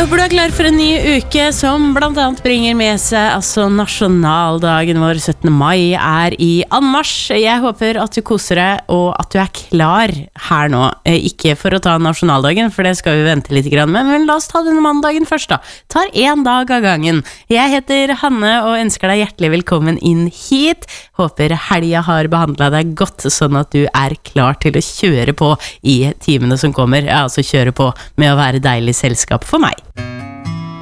Jeg håper du klar for en ny uke som blant annet bringer med seg nasjonaldagen vår 17. mai i anmarsj. Jeg håper at du koser deg og at du klar her nå. Ikke for å ta nasjonaldagen, for det skal vi vente litt grann med, men la oss ta denne mandagen først da. Tar en dag av gangen. Jeg heter Hanne og ønsker deg hjertelig velkommen inn hit. Håper helga har behandlet deg godt, sånn at du klar til å kjøre på i timene som kommer. Ja, altså kjøre på med å være deilig selskap for meg.